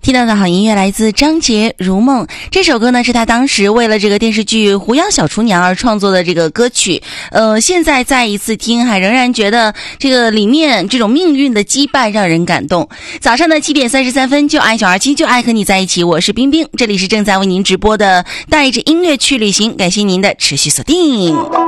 听到的好音乐来自张杰《如梦》，这首歌呢是他当时为了这个电视剧《狐妖小厨娘》而创作的这个歌曲。现在再一次听，还仍然觉得这个里面这种命运的羁绊让人感动。早上的7点33分，就爱927，就爱和你在一起，我是冰冰，这里是正在为您直播的带着音乐去旅行，感谢您的持续锁定。